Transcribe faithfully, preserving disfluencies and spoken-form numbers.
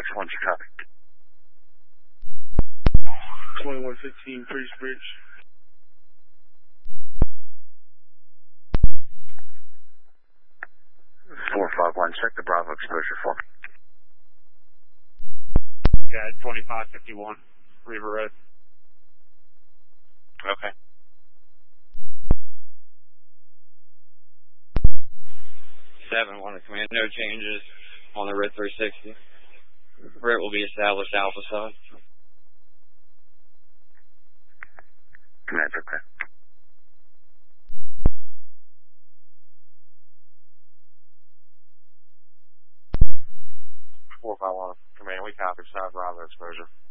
one, you copy. twenty-one fifteen, Priest Bridge. four five one, check the Bravo exposure for me. Yeah, twenty-five fifty-one, River Road. Okay. seven one to command, no changes on the R I T three sixty. R I T will be established Alpha seven. Command, okay. four five one, command, we copy, side Bravo exposure.